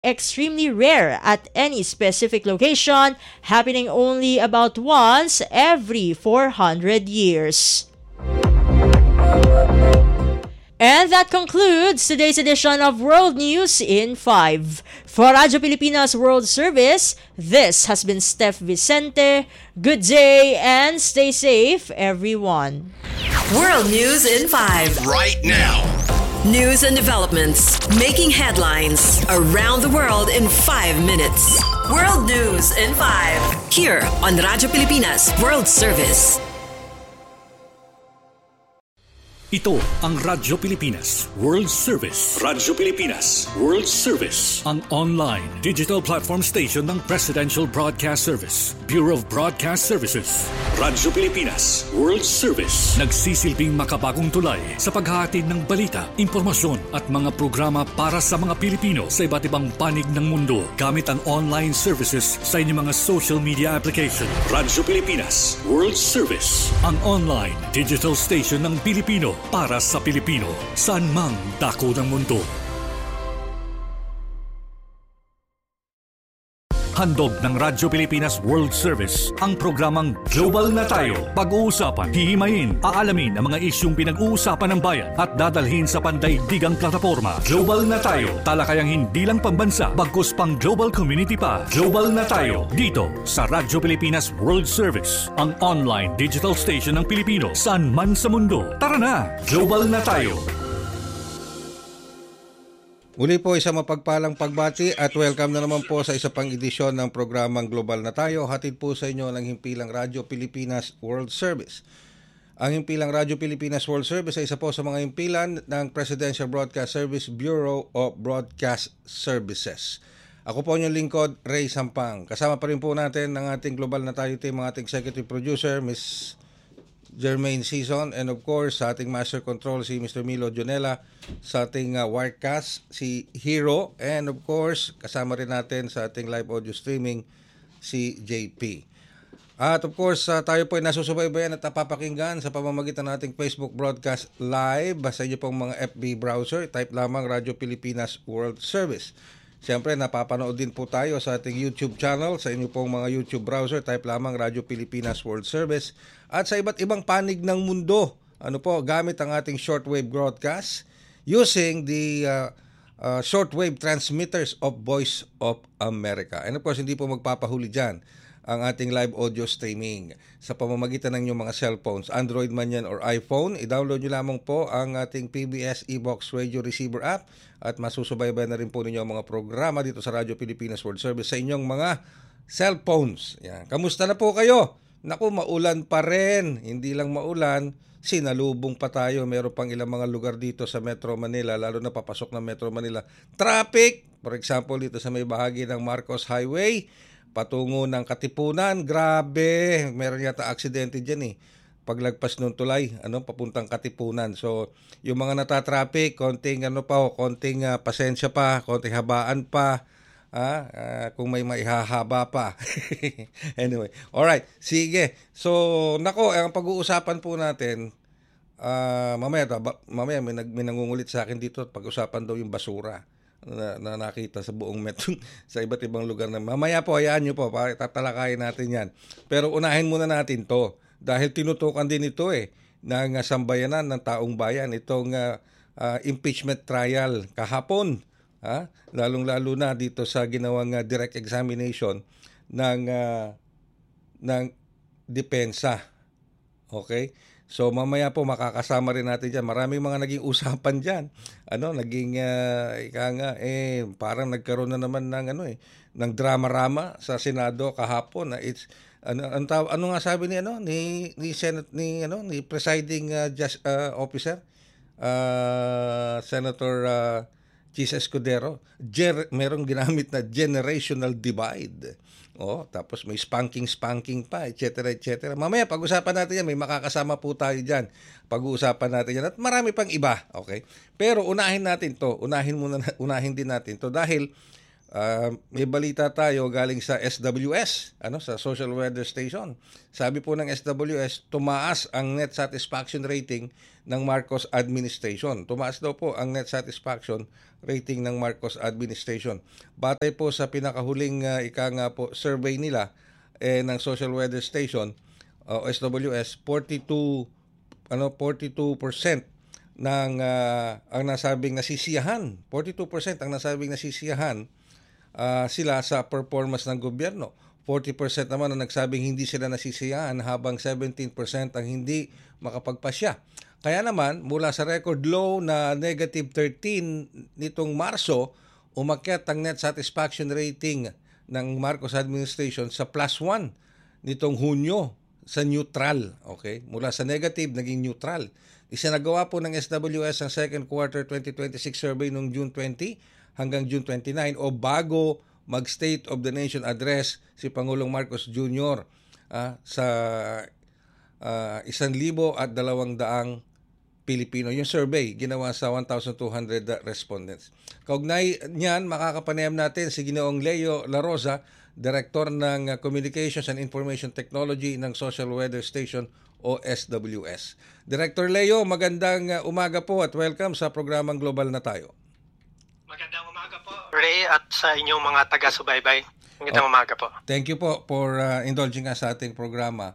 extremely rare at any specific location, happening only about once every 400 years. And that concludes today's edition of World News in 5. For Radyo Pilipinas World Service, this has been Steph Vicente. Good day and stay safe, everyone. World News in 5. Right now. News and developments making headlines around the world in 5 minutes. World News in 5. Here on Radyo Pilipinas World Service. Ito ang Radyo Pilipinas World Service. Radyo Pilipinas World Service. Ang online digital platform station ng Presidential Broadcast Service, Bureau of Broadcast Services. Radyo Pilipinas World Service. Nagsisilbing makabagong tulay sa paghahatid ng balita, impormasyon at mga programa para sa mga Pilipino sa iba't ibang panig ng mundo gamit ang online services sa inyong mga social media application. Radyo Pilipinas World Service. Ang online digital station ng Pilipino para sa Pilipino, saan mang dako ng mundo. Handog ng Radyo Pilipinas World Service ang programang Global na Tayo. Pag-uusapan, hihimayin, aalamin ang mga isyung pinag-uusapan ng bayan at dadalhin sa pandaigdigang plataforma. Global na Tayo, talakayang hindi lang pambansa, bagkus pang global community pa. Global na Tayo, dito sa Radyo Pilipinas World Service, ang online digital station ng Pilipino saan man sa mundo. Tara na, Global na Tayo! Muli po isang mapagpalang pagbati at welcome na naman po sa isa pang edisyon ng programang Global na Tayo. Hatid po sa inyo ng Himpilang Radyo Pilipinas World Service. Ang Himpilang Radyo Pilipinas World Service ay isa po sa mga himpilan ng Presidential Broadcast Service Bureau of Broadcast Services. Ako po inyong lingkod, Ray Sampang. Kasama pa rin po natin ang ating Global na Tayo team, ang ating executive producer, Ms. Jermaine Season, and of course sa ating Master Control si Mr. Milo Jonella, sa ating Wirecast si Hero, and of course kasama rin natin sa ating live audio streaming si JP. At of course tayo po ay nasusubaybayan at napapakinggan sa pamamagitan ng ating Facebook broadcast live sa inyo pong mga FB browser. Type lamang Radyo Pilipinas World Service. Siyempre, napapanood din po tayo sa ating YouTube channel, sa inyo pong mga YouTube browser. Type lamang Radyo Pilipinas World Service. At sa iba't ibang panig ng mundo, gamit ang ating shortwave broadcast using the shortwave transmitters of Voice of America. And of course, hindi po magpapahuli dyan ang ating live audio streaming sa pamamagitan ng inyong mga cellphones, Android man yan or iPhone. I-download nyo lamang po ang ating PBS eBox Radio Receiver app at masusubaybay na rin po ninyo ang mga programa dito sa Radyo Pilipinas World Service sa inyong mga cellphones. Yan. Kamusta na po kayo? Naku, maulan pa rin. Hindi lang maulan, sinalubong pa tayo. Meron pang ilang mga lugar dito sa Metro Manila, lalo na papasok ng Metro Manila. Traffic, for example, dito sa may bahagi ng Marcos Highway, patungo ng Katipunan, grabe. Meron yata aksidente dyan paglagpas ng tulay, papuntang Katipunan. So, yung mga natatraffic, konting pasensya pa, konting habaan pa, kung may maihahaba pa. Anyway, alright, sige. So, ang pag-uusapan po natin, mamaya may nangungulit sa akin dito at pag-usapan daw yung basura na nakita sa buong metro sa iba't ibang lugar na mamaya po, hayaan nyo po, tatalakayin natin yan. Pero unahin muna natin to dahil tinutukan din ito ng sambayanan ng taong bayan itong impeachment trial kahapon, lalong-lalo na dito sa ginawang direct examination ng depensa. Okay? So mamaya po makakasama rin natin diyan. Maraming mga naging usapan diyan. Parang nagkaroon na naman ng ng drama-rama sa Senado kahapon. It's ano nga sabi ni presiding officer, Senator Chis Escudero, merong ginamit na generational divide. Tapos may spanking pa, etc. Mamaya pag-usapan natin yan, may makakasama po tayo diyan. Pag-uusapan natin yan at marami pang iba, okay? Pero unahin din natin to dahil May balita tayo galing sa SWS, sa Social Weather Station. Sabi po ng SWS, tumaas ang net satisfaction rating ng Marcos administration. Tumaas daw po ang net satisfaction rating ng Marcos administration. Batay po sa pinakahuling survey nila ng Social Weather Station, SWS, 42% ng ang nasabing nasisiyahan. 42% ang nasabing nasisiyahan sila sa performance ng gobyerno. 40% naman ang nagsabing hindi sila nasisiyahan, habang 17% ang hindi makapagpasya. Kaya naman, mula sa record low na negative 13 nitong Marso, umakyat ang net satisfaction rating ng Marcos administration sa +1 nitong Hunyo, sa neutral. Okay? Mula sa negative, naging neutral. Isinagawa po ng SWS ang second quarter 2026 survey noong June 20 hanggang June 29 o bago mag-State of the Nation address si Pangulong Marcos Jr. Sa 1,200 Pilipino. Yung survey ginawa sa 1,200 respondents. Kaugnay niyan, makakapanayam natin si Ginoong Leo La Rosa, Director ng Communications and Information Technology ng Social Weather Station o SWS. Director Leo, magandang umaga po at welcome sa programang Global na Tayo. Magandang umaga po, Ray, at sa inyong mga taga-subaybay. Magandang umaga po. Thank you po for indulging us sa ating programa.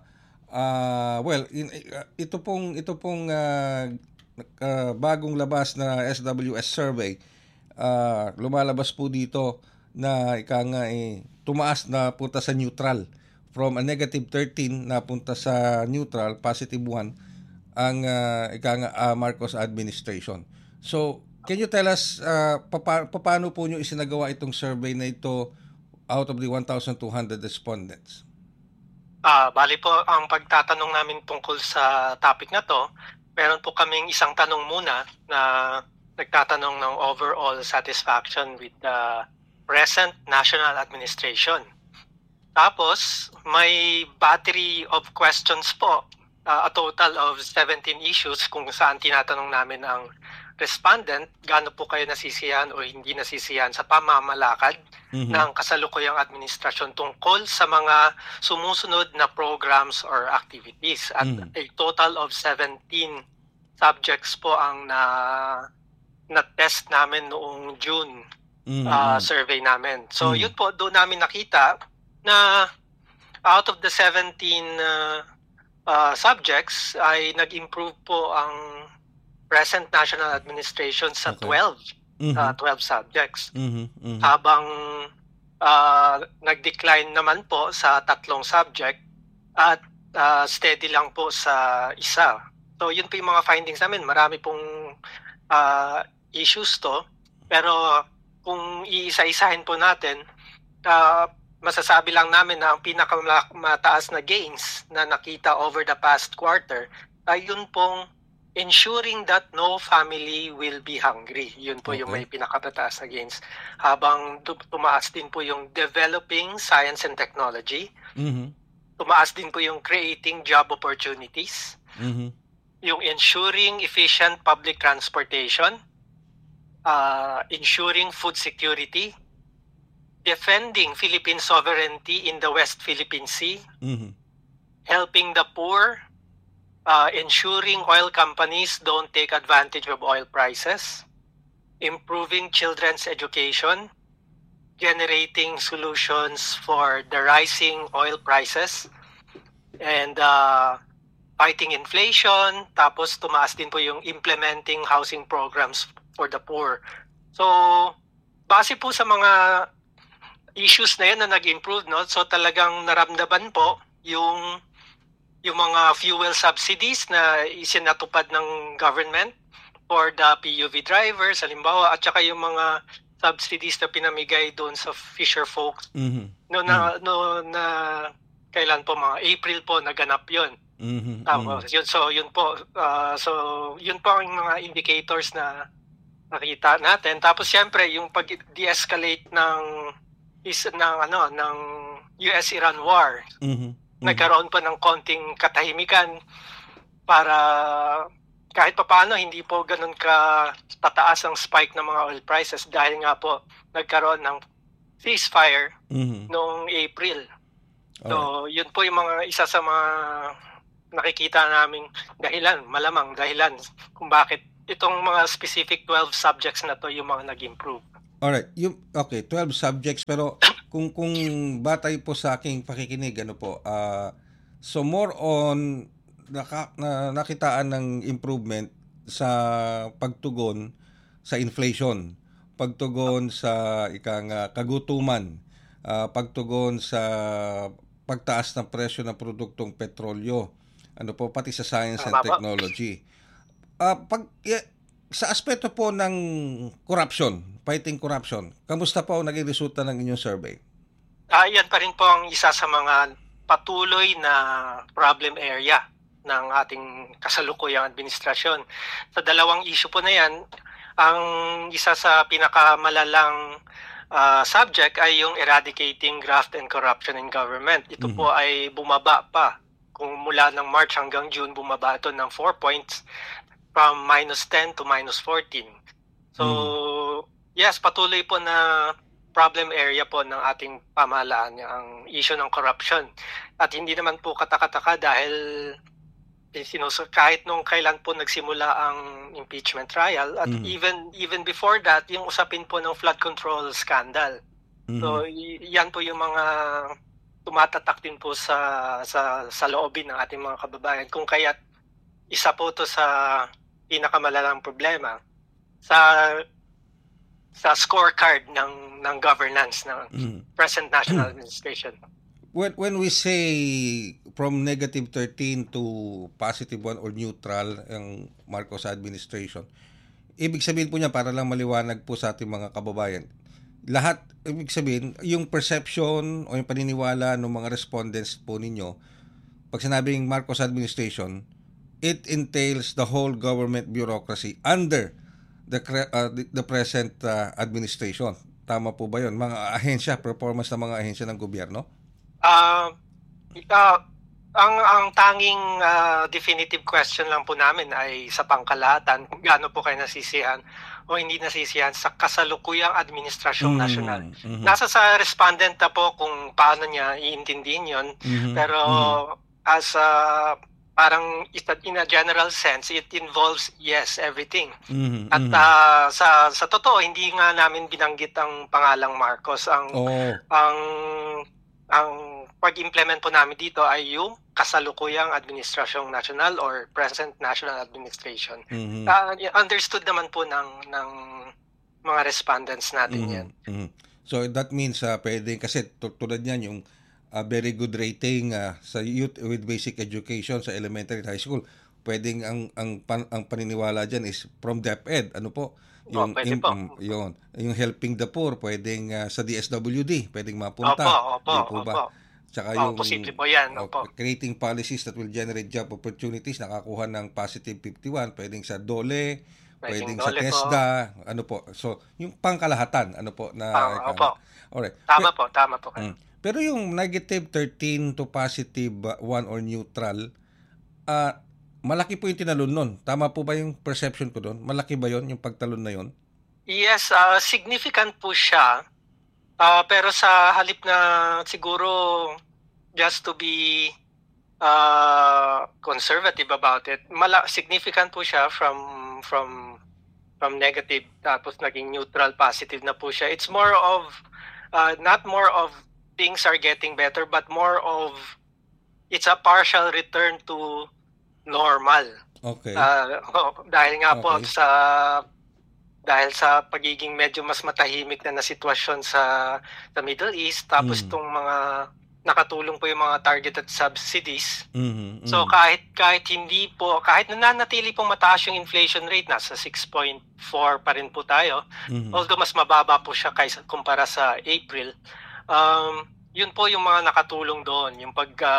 Ito pong bagong labas na SWS survey, lumalabas po dito na tumaas na punta sa neutral. From a negative 13 na punta sa neutral, positive 1 ang Marcos administration. So, can you tell us paano po nyo isinagawa itong survey na ito out of the 1,200 respondents? Bali po, ang pagtatanong namin tungkol sa topic na to, meron po kaming isang tanong muna na nagtatanong ng overall satisfaction with the present national administration. Tapos, may battery of questions po, a total of 17 issues kung saan tinatanong namin ang respondent, gaano po kayo nasisiyahan o hindi nasisiyahan sa pamamalakad ng kasalukuyang administrasyon tungkol sa mga sumusunod na programs or activities. At a total of 17 subjects po ang na-test namin noong June survey namin. So yun po, doon namin nakita na out of the 17 subjects ay nag-improve po ang present national administration sa 12 subjects. Habang nag-decline naman po sa 3 subject at steady lang po sa isa. So yun po yung mga findings namin. Marami pong issues to, pero kung iisa-isahin po natin, masasabi lang namin na ang pinakamataas na gains na nakita over the past quarter ay yun pong ensuring that no family will be hungry. Yun po yung may pinakatataas na gains. Habang tumaas din po yung developing science and technology. Tumaas din po yung creating job opportunities. Yung ensuring efficient public transportation. Ensuring food security. Defending Philippine sovereignty in the West Philippine Sea. Helping the poor. Ensuring oil companies don't take advantage of oil prices, improving children's education, generating solutions for the rising oil prices, and fighting inflation, tapos tumaas din po yung implementing housing programs for the poor. So, base po sa mga issues na yan na nag-improve, no? So talagang naramdaman po yung mga fuel subsidies na isinatupad ng government for the PUV drivers, halimbawa, at saka yung mga subsidies na pinamigay doon sa fisher folks. Na kailan po, mga April po naganap yun. So yun po. So yun po ang mga indicators na nakita natin. Tapos siyempre yung pag de-escalate ng US-Iran war. Nagkaroon pa ng konting katahimikan para kahit papaano hindi po ganun ka tataas ang spike ng mga oil prices dahil nga po nagkaroon ng ceasefire noong April. So, yun po yung isa sa mga nakikita naming malamang dahilan kung bakit itong mga specific 12 subjects na to yung mga nag-improve. Alright, 12 subjects, pero kung batay po sa aking pakikinig, so more on nakitaan ng improvement sa pagtugon sa inflation, pagtugon sa kagutuman, pagtugon sa pagtaas ng presyo ng produktong petrolyo, pati sa science and technology. Sa aspeto po ng corruption, fighting corruption, kamusta po ang naging resulta ng inyong survey? Yan pa rin po ang isa sa mga patuloy na problem area ng ating kasalukuyang administrasyon. Sa dalawang issue po na yan, ang isa sa pinakamalalang subject ay yung eradicating graft and corruption in government. Ito po ay bumaba pa. Kung mula ng March hanggang June, bumaba ito ng 4 points from -10 to -14. So, yes, patuloy po na problem area po ng ating pamahalaan ang issue ng corruption. At hindi naman po katakataka dahil kahit nung kailan po nagsimula ang impeachment trial at even before that, yung usapin po ng flood control scandal. So, yan po yung mga tumatatak din po sa loobin ng ating mga kababayan. Kung kaya't isa po to sa pinakamalalang problema sa scorecard ng governance ng present national administration. When we say from -13 to +1 or neutral ang Marcos administration, ibig sabihin po niya, para lang maliwanag po sa ating mga kababayan, lahat, ibig sabihin, yung perception o yung paniniwala ng mga respondents po ninyo, pag sinabing Marcos administration, it entails the whole government bureaucracy under the present administration. Tama po ba yun? Mga ahensya, performance ng mga ahensya ng gobyerno? Ang tanging definitive question lang po namin ay sa pangkalahatan, kung gaano po kayo nasisiyahan o hindi nasisiyahan sa kasalukuyang administrasyong nasyonal. Nasa sa respondent na po kung paano niya iintindihin yun, pero as parang in a general sense, it involves, yes, everything. At sa totoo, hindi nga namin binanggit ang pangalang Marcos. Ang pag-implement po namin dito ay yung kasalukuyang administrasyong national or present national administration. Understood naman po ng mga respondents natin yan. So that means pwede, kasi tulad niyan yung very good rating sa youth with basic education sa elementary at high school. Pwedeng ang paniniwala diyan is from DepEd. Ano po? Yung helping the poor, pwedeng sa DSWD, pwedeng mapunta. Opo. Tsaka yung posible po yan. Creating policies that will generate job opportunities, nakakuha ng positive 51, pwedeng sa DOLE, pwedeng sa TESDA, ano po. So, yung pangkalahatan, ano po na Alright. Tama po. Pero yung -13 to +1 or neutral, malaki po yung tinalon nun. Tama po ba yung perception ko doon? Malaki ba yon yung pagtalon na yon? Yes, significant po siya. Pero sa halip na siguro just to be conservative about it, significant po siya from negative tapos naging neutral, positive na po siya. It's more of not more of things are getting better, but more of it's a partial return to normal. Okay. Dahil nga po dahil sa pagiging medyo mas matahimik na sitwasyon sa Middle East, tapos itong mga nakatulong po yung mga targeted subsidies. So kahit nananatili pong mataas yung inflation rate, nasa 6.4 pa rin po tayo, although mas mababa po siya kumpara sa April. Yun po yung mga nakatulong doon, yung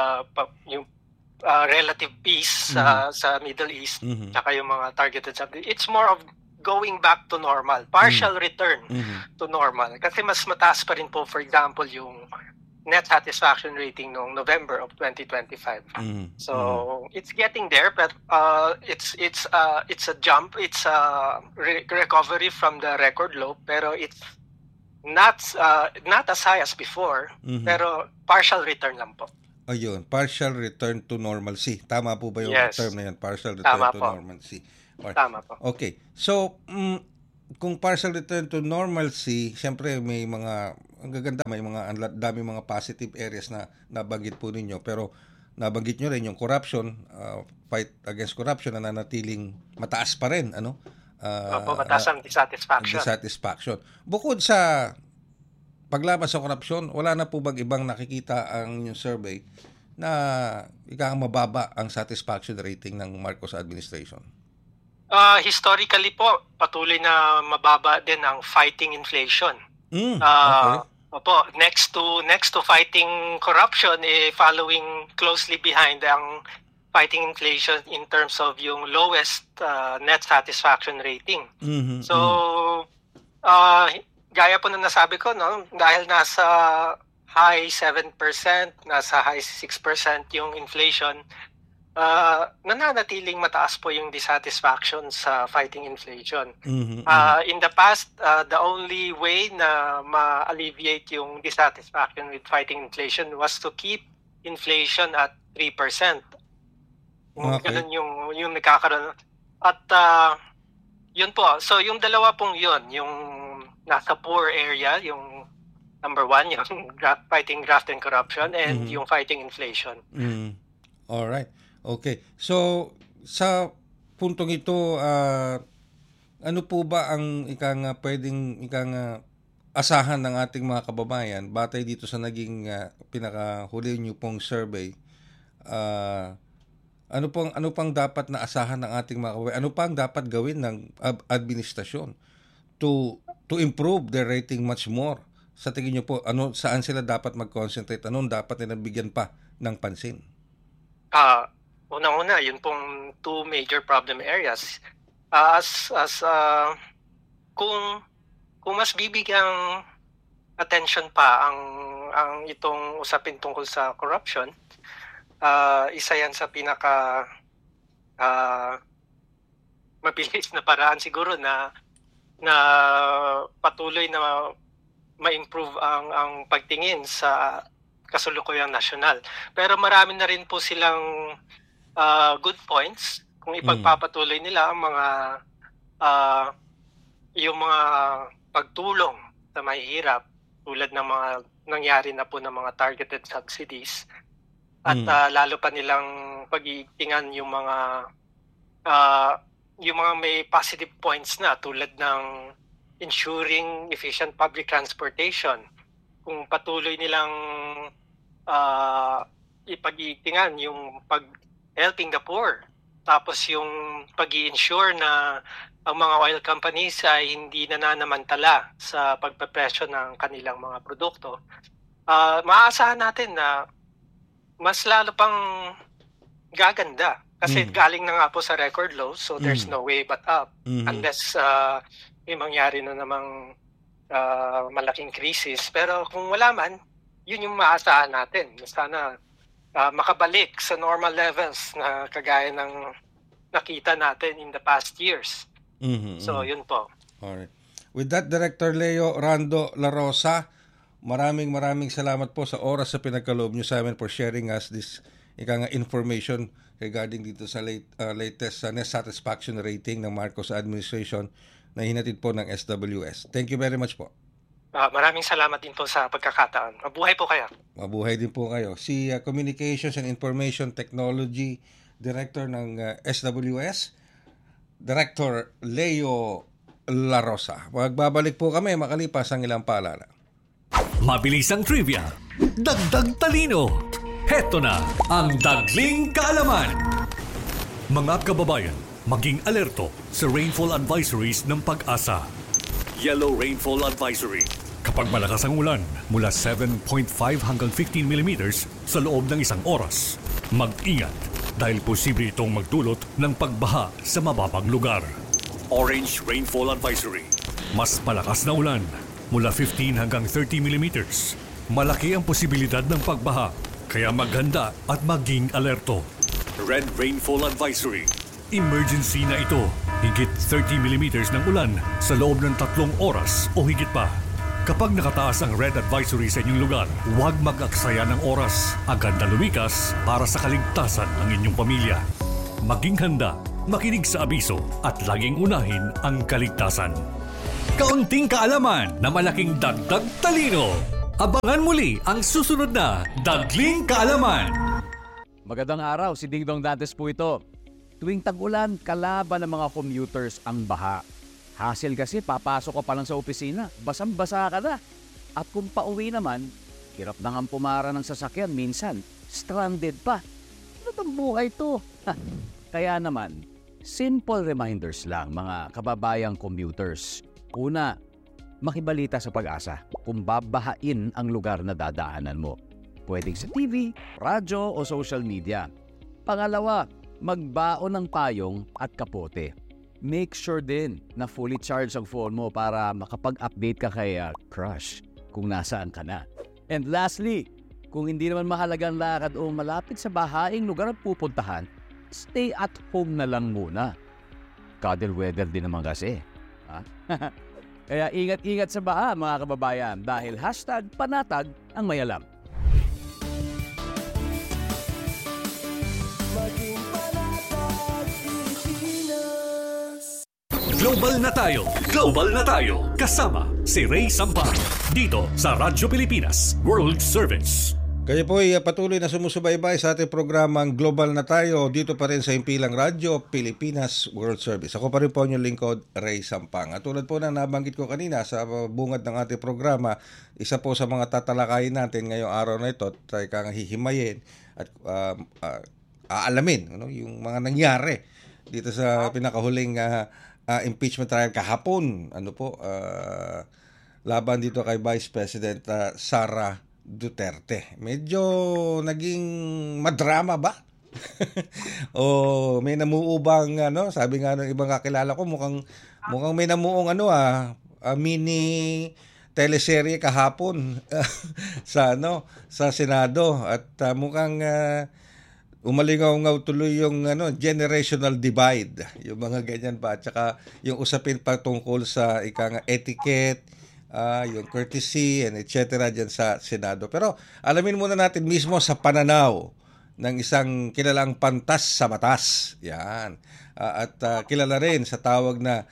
relative peace sa Middle East, tsaka yung mga targeted subsidies. It's more of going back to normal, partial return to normal. Kasi mas mataas pa rin po, for example, yung net satisfaction rating noong November of 2025. So it's getting there, but it's a jump, it's a recovery from the record low, pero it's not as high as before, pero partial return lang po. Ayun, partial return to normalcy. Tama po ba yung term na yan? Partial return to normalcy. Tama po. Okay. So, kung partial return to normalcy, siyempre may mga, ang gaganda, may mga dami mga positive areas na nabanggit po ninyo. Pero nabanggit nyo rin yung corruption, fight against corruption na nanatiling mataas pa rin. Mataas ang dissatisfaction. Bukod sa paglaban sa korupsyon, wala na po bang ibang nakikita ang yung survey na mababa ang satisfaction rating ng Marcos administration? Historically po, patuloy na mababa din ang fighting inflation. Okay. Next to fighting corruption, following closely behind ang fighting inflation in terms of yung lowest net satisfaction rating. So, gaya po na nasabi ko, no, dahil nasa high 7%, nasa high 6% yung inflation, nananatiling mataas po yung dissatisfaction sa fighting inflation. In the past, the only way na ma-alleviate yung dissatisfaction with fighting inflation was to keep inflation at 3%. Ganun yung nagkakaroon. At yun po, so yung dalawa pong yun, yung nasa poor area, yung number 1, yung fighting graft and corruption, and yung fighting inflation. Alright. Okay. So, sa puntong ito, ano po ba ang pwedeng asahan ng ating mga kababayan batay dito sa naging pinakahuli niyo pong survey? Ano pang dapat na asahan ng ating mga kababayan? Ano pang dapat gawin ng administrasyon to improve their rating much more? Sa tingin niyo po, saan sila dapat mag-concentrate? Anong dapat nila bigyan pa ng pansin? Unang-una, yun pong 2 major problem areas. Kung mas bibigyang attention pa ang itong usapin tungkol sa corruption, isa yan sa pinaka mabilis na paraan siguro na patuloy na ma-improve ang pagtingin sa kasulukuyang nasyonal. Pero marami na rin po silang good points kung ipagpapatuloy nila ang yung mga pagtulong sa mahihirap tulad ng mga nangyari na po ng mga targeted subsidies at lalo pa nilang pag-iingan yung mga may positive points na tulad ng ensuring efficient public transportation. Kung patuloy nilang ipag-iingan yung helping the poor, tapos yung pag-i-ensure na ang mga oil companies ay hindi nananamantala sa pagpapresyo ng kanilang mga produkto, maaasahan natin na mas lalo pang gaganda. Kasi galing na nga po sa record low, so there's no way but up. Unless may mangyari na namang malaking krisis. Pero kung wala man, yun yung maaasahan natin. Sana makabalik sa normal levels na kagaya ng nakita natin in the past years. So, yun po. Alright. With that, Director Leo Rando La Rosa, maraming salamat po sa oras sa pinagkaloob nyo sa amin for sharing us this information regarding dito sa latest net satisfaction rating ng Marcos administration na hinatid po ng SWS. Thank you very much po. Maraming salamat din po sa pagkakataon. Mabuhay po kayo. Mabuhay din po kayo. Si Communications and Information Technology Director ng SWS, Director Leo La Rosa. Magbabalik po kami makalipas ang ilang paalala. Mabilis ang trivia, dagdag talino. Heto na ang Dagling Kaalaman. Mga kababayan, maging alerto sa rainfall advisories ng Pag-asa. Yellow Rainfall Advisory. Kapag malakas ang ulan, mula 7.5 hanggang 15 millimeters sa loob ng isang oras, mag-ingat dahil posible itong magdulot ng pagbaha sa mababang lugar. Orange Rainfall Advisory. Mas malakas na ulan, mula 15 hanggang 30 millimeters. Malaki ang posibilidad ng pagbaha, kaya maghanda at maging alerto. Red Rainfall Advisory. Emergency na ito. Higit 30 millimeters ng ulan sa loob ng 3 oras o higit pa. Kapag nakataas ang red advisory sa inyong lugar, huwag mag-aksaya ng oras. Agad na lumikas para sa kaligtasan ng inyong pamilya. Maging handa, makinig sa abiso at laging unahin ang kaligtasan. Kaunting kaalaman na malaking dagdag talino. Abangan muli ang susunod na Dagling Kaalaman. Magandang araw, si Dingdong Dantes po ito. Tuwing tag-ulan, kalaban ng mga commuters ang baha. Hassle kasi, papasok ka pa lang sa opisina, basang-basa ka na. At kung pauwi naman, hirap na nga pumara ng sasakyan, minsan, stranded pa. Ano bang buhay to? Kaya naman, simple reminders lang mga kababayang commuters. Una, makibalita sa Pag-asa kung babahain ang lugar na dadaanan mo. Pwedeng sa TV, radyo o social media. Pangalawa, magbaon ng payong at kapote. Make sure din na fully charged ang phone mo para makapag-update ka kay crush kung nasaan ka na. And lastly, kung hindi naman mahalagang lakad o malapit sa bahaing lugar ang pupuntahan, stay at home na lang muna. Cuddle weather din naman kasi. Ha? Kaya ingat-ingat sa baha mga kababayan dahil #panatag ang may alam. Global na tayo! Global na tayo! Kasama si Ray Sampang dito sa Radyo Pilipinas World Service. Kayo po ay patuloy na sumusubaybay sa ating programang Global na tayo dito pa rin sa Himpilang Radyo Pilipinas World Service. Ako pa rin po inyong lingkod, Ray Sampang. At tulad po na nabanggit ko kanina sa bungad ng ating programa, isa po sa mga tatalakayin natin ngayong araw na ito at kang hihimayin at aalamin yung mga nangyari dito sa pinakahuling impeachment trial kahapon, laban dito kay Vice President Sara Duterte. Medyo naging madrama ba? O may namuubang sabi nga ng ibang kakilala ko, mukhang may namuong mini teleserye kahapon sa Senado at mukhang umalingaw-ngaw tuloy yung generational divide, yung mga ganyan pa, at saka yung usapin pa tungkol sa etiquette, yung courtesy and etc. dyan sa Senado. Pero alamin muna natin mismo sa pananaw ng isang kilalang pantas sa batas. Yan. At kilala rin sa tawag na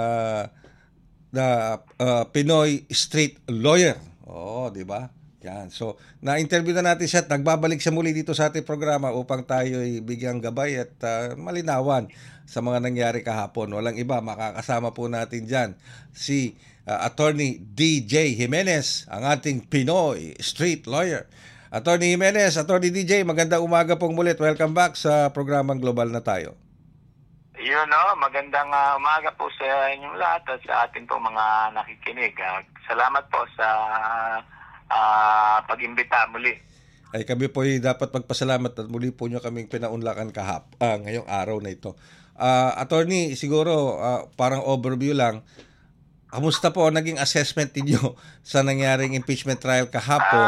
Pinoy street lawyer. Oh, di ba? Yan. So, na-interview na natin siya at nagbabalik siya muli dito sa ating programa upang tayo ay bigyang gabay at malinawan sa mga nangyari kahapon. Walang iba, makakasama po natin dyan si Attorney DJ Jimenez, ang ating Pinoy street lawyer. Attorney Jimenez, Attorney DJ, magandang umaga pong mulit. Welcome back sa programang Global na tayo. Magandang umaga po sa inyong lahat at sa ating pong mga nakikinig. Salamat po sa pag-imbita muli. Ay kami po ay dapat magpasalamat at muli po nyo kaming pinaunlakan ngayong araw na ito. Attorney, siguro parang overview lang, kamusta po naging assessment niyo sa nangyaring impeachment trial kahapon?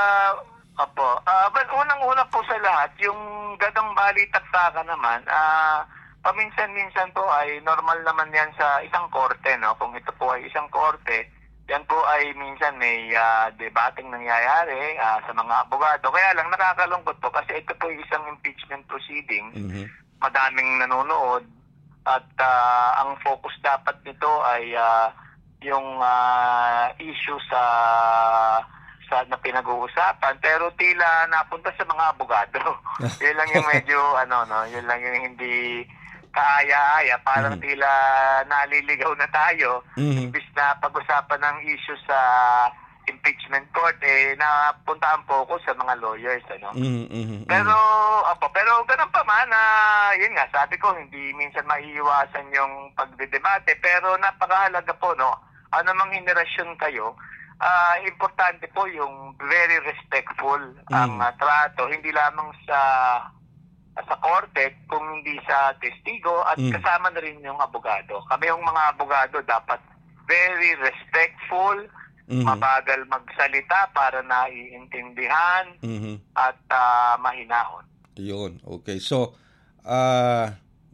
But unang-una po sa lahat, yung gadang balitaktakan naman, paminsan-minsan po ay normal naman yan sa isang korte, no? Kung ito po ay isang korte, yan po ay minsan may debating nangyayari sa mga abogado. Kaya lang nakakalungkot po kasi ito po isang impeachment proceeding. Mm-hmm. Madaming nanonood at ang focus dapat nito ay yung issue sa na pinag-uusapan, pero tila napunta sa mga abogado. Yun lang yung medyo yun lang yung hindi kaaya-aya, parang tila naliligaw na tayo. Imbis na pag-usapan ng issue sa impeachment court, napunta ang focus sa mga lawyers, Pero ganun pa man, yun nga, sabi ko, hindi minsan maiiwasan yung pagdedebate, pero napakahalaga po, ano mang henerasyon kayo, importante po yung very respectful ang trato, hindi lamang sa korte, kung hindi sa testigo at kasama na rin yung abogado. Kami yung mga abogado dapat very respectful, mabagal magsalita para naiintindihan at mahinahon. Yun, okay. So,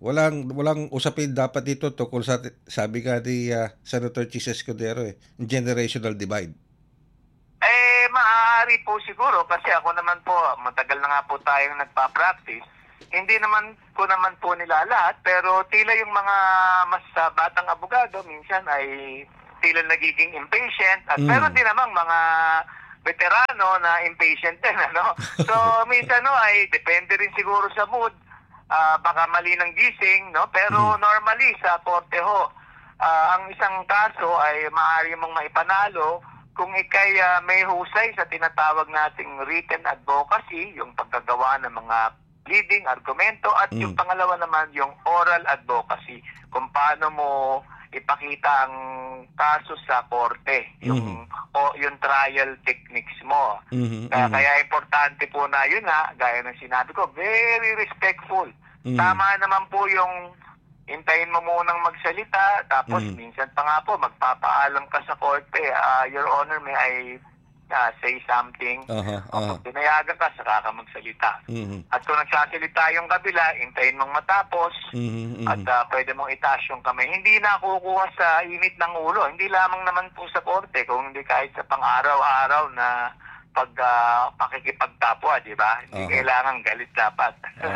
Walang usapin dapat dito tungkol sa, sabi ka ni Senator Chis Escudero, generational divide. Maaari po siguro kasi ako naman po, matagal na nga po tayong nagpa-practice. Hindi naman ko naman po nila lahat, pero tila yung mga mas batang abogado minsan ay tila nagiging impatient at meron din namang mga veterano na impatient din, ano? So minsan ay depende rin siguro sa mood, baka mali ng gising, no? Pero normally sa korte ho, ang isang kaso ay maaari mong maipanalo kung ikay may husay sa tinatawag nating written advocacy, yung paggagawa ng mga pleading, argumento, at yung pangalawa naman yung oral advocacy, kung paano mo ipakita ang kaso sa korte, yung trial techniques mo. Kaya importante po na yun gaya ng sinabi ko, very respectful. Tama naman po yung hintayin mo munang magsalita, tapos minsan pa nga po, magpapaalam ka sa korte, Your Honor, may I say something? Pag pinayagan ka, saka ka magsalita. At kung nagsasalita yung kabila, hintayin mong matapos, at pwede mong itaas yung kamay. Hindi na kukuha sa init ng ulo. Hindi lamang naman po sa korte, kung hindi kahit sa pang-araw-araw na pakikipagtapwa, di ba? Hindi kailangan galit dapat.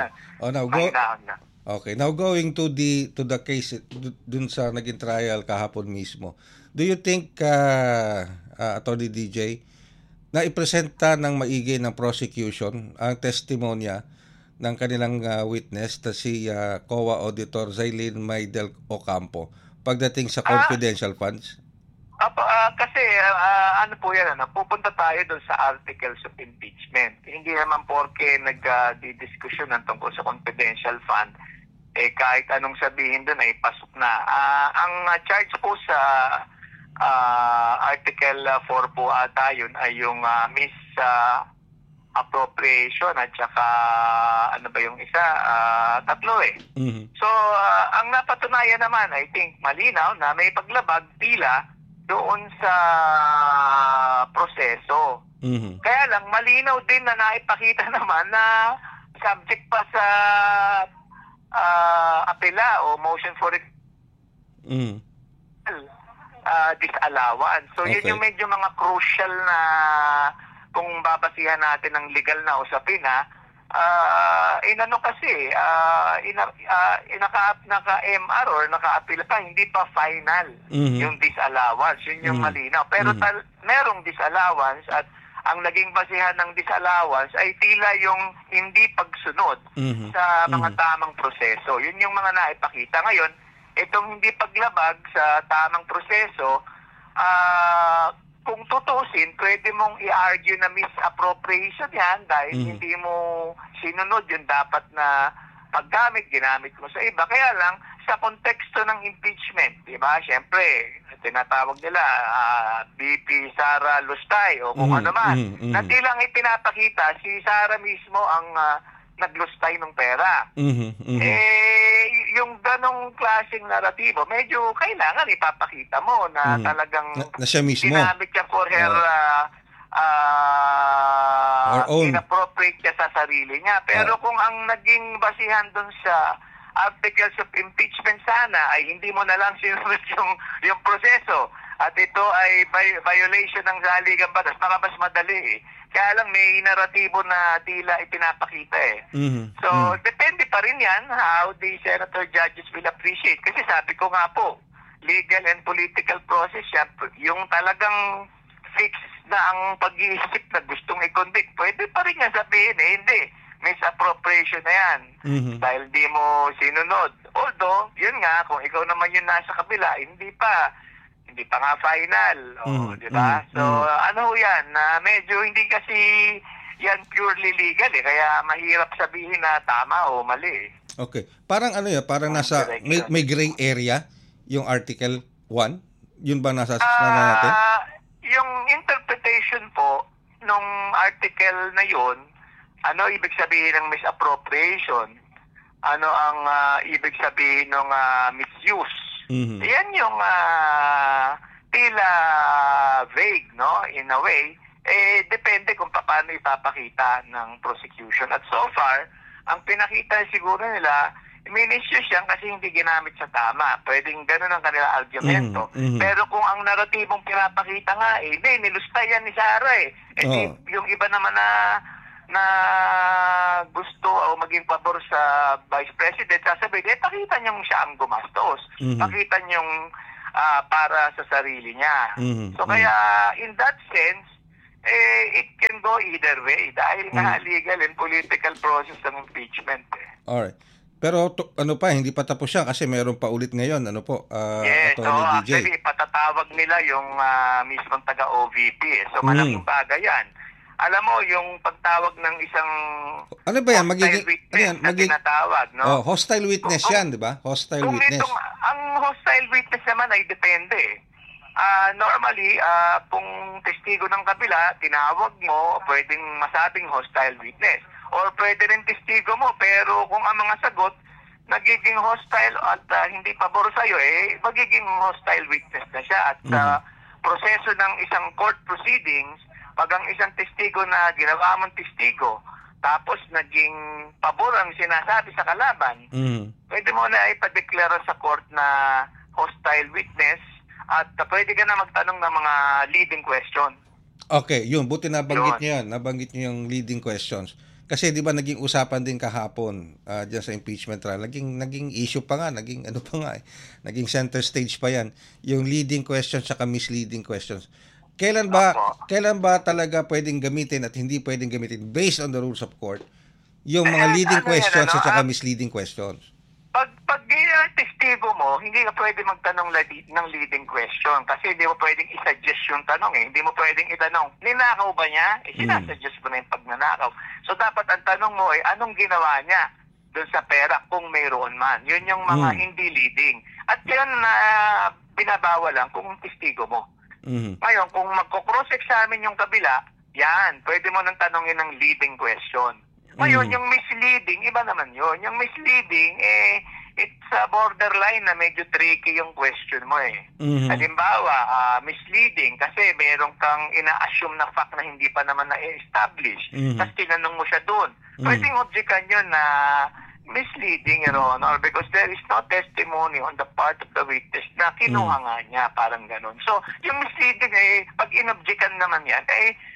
Okay, now going to the case dun sa naging trial kahapon mismo. Do you think Attorney DJ na ipresenta ng maigi ng prosecution ang testimonya ng kanilang witness na si COA Auditor Zailin Maydel Ocampo pagdating sa confidential funds? Kasi ano po yan, pupunta tayo doon sa articles of impeachment. Hindi naman porke nagdidiskusyon ng tungkol sa confidential fund, kahit anong sabihin doon ay pasok na. Ang charge po sa Article 4 po ata yun ay yung misappropriation at saka ano ba yung isa? Tatlo So, ang napatunayan naman, I think, malinaw na may paglabag tila doon sa proseso. Kaya lang, malinaw din na naipakita naman na subject pa sa apela o motion for disallowance. So yun yung medyo mga crucial na kung babasihan natin ng legal na usapin naka-MR or naka-appeal pa, hindi pa final yung disallowance. Yun yung malinaw. Pero merong disallowance at ang naging basihan ng disallowance ay tila yung hindi pagsunod sa mga tamang proseso. Yun yung mga naipakita. Ngayon, itong hindi paglabag sa tamang proseso, kung tutusin, pwede mong i-argue na misappropriation yan dahil hindi mo sinunod yung dapat na ginamit mo sa iba. Kaya lang, sa konteksto ng impeachment, di ba? Siyempre, tinatawag nila BP Sara Lustay o kung ano man. Na tilang ipinapakita, si Sara mismo ang naglustay ng pera. Yung ganong klaseng naratibo, medyo kailangan ipapakita mo na talagang na siya mismo ginamit niya for her inappropriate niya sa sarili niya. Pero kung ang naging basihan dun sa articles of impeachment sana ay hindi mo na lang sinunod yung proseso at ito ay violation ng saligang batas, baka mas madali Kaya lang may naratibo na tila ipinapakita So, depende pa rin yan how the senator judges will appreciate. Kasi sabi ko nga po, legal and political process, yung talagang fix na ang pag-iisip na gustong i-convict, pwede pa rin yan sabihin hindi. Misappropriation na yan dahil di mo sinunod. Although, yun nga, kung ikaw naman yung nasa kabila, hindi pa nga final. Di ba? So, ano yan, medyo hindi kasi yan purely legal kaya mahirap sabihin na tama o mali. Okay. Parang ano yan, parang nasa, may gray area yung Article 1? Yun ba nasa natin? Yung interpretation po nung article na yun, ano ibig sabihin ng misappropriation? Ano ang ibig sabihin ng misuse? Yan yung tila vague, no? In a way, depende kung paano ipapakita ng prosecution. At so far, ang pinakita siguro nila, Minisius yan kasi hindi ginamit sa tama. Pwedeng ganun ang kanila argumento. Pero kung ang naratibong pinapakita nga, hindi, nilusta yan ni Sara eh. Yung iba naman na gusto o maging pabor sa Vice President, sasabihin, pakita niyong siya ang gumastos. Pakita niyong para sa sarili niya. So kaya, in that sense, it can go either way dahil nga legal and political process ng impeachment. Alright. Pero ano pa, hindi pa tapos siya kasi meron pa ulit ngayon, ano po, yes, Attorney DJ. Actually, patatawag nila yung mismong taga-OVP. So, malaking bagay yan. Alam mo, yung pagtawag ng isang ano ba yan? hostile witness na tinatawag, no? Hostile witness yan, di ba? Hostile witness. Ang hostile witness naman ay depende. Normally, kung testigo ng kabila, tinawag mo, pwedeng masabing hostile witness. Or pwede rin testigo mo, pero kung ang mga sagot nagiging hostile at hindi pabor sa'yo, magiging hostile witness na siya. At sa proseso ng isang court proceedings, pag ang isang testigo na ginawa mong testigo, tapos naging pabor ang sinasabi sa kalaban, pwede mo na ipadeklara sa court na hostile witness at pwede ka na magtanong ng mga leading question. Okay, yun. Buti nabanggit niyo yan. Nabanggit niyo yung leading questions. Kasi 'di ba naging usapan din kahapon diyan sa impeachment trial. Naging issue pa nga, naging naging center stage pa 'yan, yung leading questions at misleading questions. Kailan ba talaga pwedeng gamitin at hindi pwedeng gamitin based on the rules of court yung mga leading questions at saka misleading questions? Pag testigo mo, hindi ka pwede magtanong ng leading question kasi hindi mo pwedeng i-suggest yung tanong eh. Hindi mo pwedeng itanong, ninakaw ba niya? Sinasuggest mo na yung pagnanakaw. So dapat ang tanong mo ay anong ginawa niya doon sa pera kung mayroon man. Yun yung mga hindi leading. At yan na binabawal lang kung testigo mo. Ngayon, kung magko-cross-examine yung kabila, yan, pwede mo nang tanongin ng leading question. Ngayon, yung misleading, iba naman yun. Yung misleading, it's a borderline na medyo tricky yung question mo eh. Halimbawa, misleading kasi meron kang ina-assume na fact na hindi pa naman na-establish. Tapos tinanong mo siya doon. Pwedeng objectan yun na misleading, Your Honor, because there is no testimony on the part of the witness na kinuha nga niya, parang ganun. So, yung misleading pag inobjectan naman yan,